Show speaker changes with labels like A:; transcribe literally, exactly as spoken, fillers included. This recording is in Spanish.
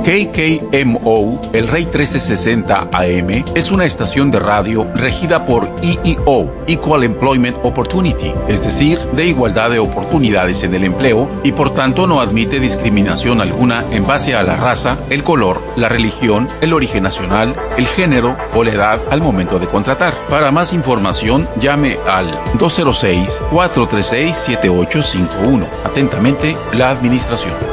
A: K K M O, el Rey trece sesenta A M, es una estación de radio regida por E E O, Equal Employment Opportunity, es decir, de igualdad de oportunidades en el empleo, y por tanto no admite discriminación alguna en base a la raza, el color, la religión, el origen nacional, el género o la edad al momento de contratar. Para más información, llame al dos cero seis, cuatro tres seis, siete ocho cinco uno. Atentamente, la Administración.